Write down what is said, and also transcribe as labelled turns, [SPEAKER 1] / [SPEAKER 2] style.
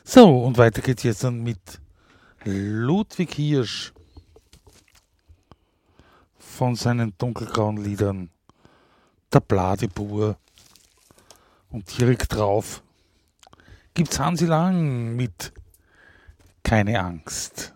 [SPEAKER 1] So, und weiter geht's jetzt dann mit Ludwig Hirsch von seinen dunkelgrauen Liedern Der Bladebur. Und direkt drauf gibt's Hansi Lang mit Keine Angst.